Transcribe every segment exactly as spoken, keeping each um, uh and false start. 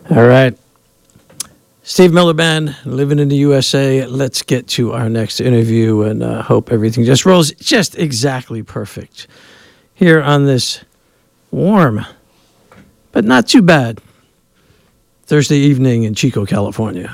All right. Steve Miller Band, living in the U S A. Let's get to our next interview and uh, hope everything just rolls just exactly perfect here on this warm, but not too bad Thursday evening in Chico, California.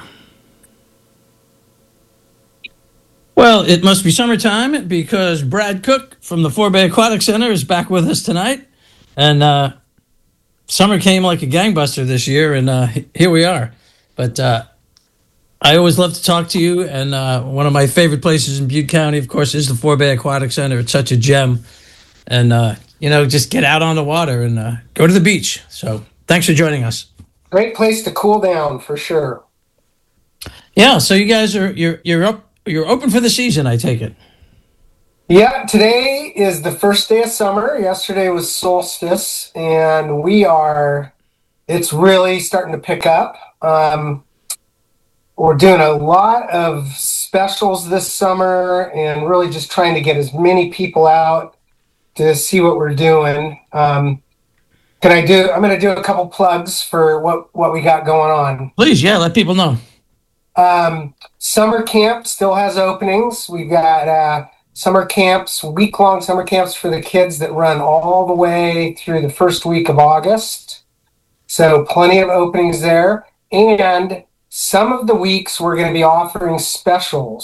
Well, it must be summertime because Brad Cook from the Four Bay Aquatic Center is back with us tonight. And uh, summer came like a gangbuster this year, and uh, here we are. But uh, I always love to talk to you, and uh, one of my favorite places in Butte County, of course, is the Four Bay Aquatic Center. It's such a gem. And, uh, you know, just get out on the water and uh, go to the beach. So thanks for joining us. Great place to cool down, for sure. Yeah, so you guys are you're you're up you're open for the season, I take it. Yeah, today is the first day of summer. Yesterday was solstice, and we are, it's really starting to pick up. Um, we're doing a lot of specials this summer and really just trying to get as many people out to see what we're doing. Um, can I do, I'm going to do a couple plugs for what, what we got going on. Please, yeah, let people know. Um, summer camp still has openings. We've got uh, summer camps, week-long summer camps for the kids that run all the way through the first week of August. So plenty of openings there. And some of the weeks we're going to be offering specials.